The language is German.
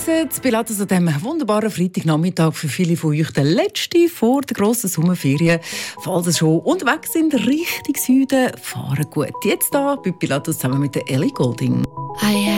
begrüßen zu Pilatus an diesem wunderbaren Freitagnachmittag. Für viele von euch der letzte vor der grossen Sommerferien. Falls ihr schon unterwegs sind, Richtung Süden, fahren gut. Jetzt hier bei Pilatus zusammen mit der Ellie Goulding.